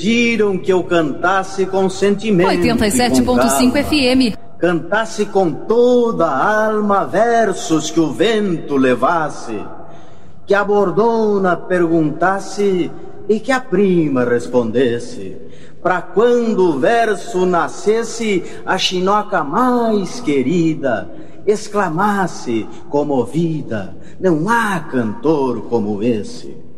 Pediram que eu cantasse com sentimento 87.5 FM. Cantasse com toda a alma versos que o vento levasse, que a bordona perguntasse e que a prima respondesse, pra quando o verso nascesse, a chinoca mais querida exclamasse comovida: não há cantor como esse.